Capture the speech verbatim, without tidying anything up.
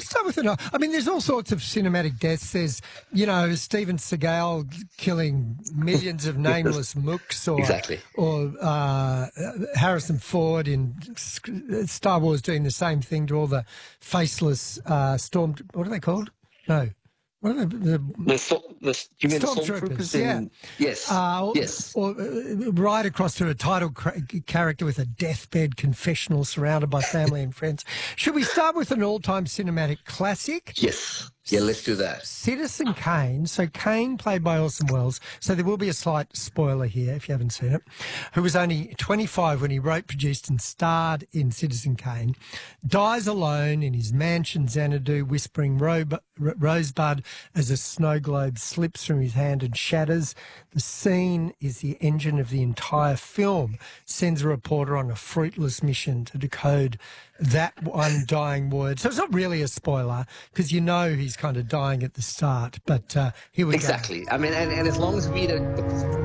start with an? I mean, there's all sorts of cinematic deaths. There's, you know, Steven Seagal killing millions of nameless mooks, or Exactly. or uh, Harrison Ford in Star Wars doing the same thing to all the faceless uh, storm. What are they called? No. What are they? The, The, sto- the you mean the Stormtroopers, stormtroopers? yeah. In, yes. Uh, or, yes. or uh, right across to a title cra- character with a deathbed confessional surrounded by family and friends. Should we start with an all-time cinematic classic? Yes. Yeah, let's do that. Citizen Kane. So Kane, played by Orson Welles. So there will be a slight spoiler here if you haven't seen it. Who was only twenty-five when he wrote, produced and starred in Citizen Kane. Dies alone in his mansion Xanadu, whispering Rob- Rosebud as a snow globe slips from his hand and shatters. The scene is the engine of the entire film. Sends a reporter on a fruitless mission to decode that one dying word. So it's not really a spoiler because you know he's kind of dying at the start. But uh, here we exactly. go. Exactly. I mean, and, and as long as we don't...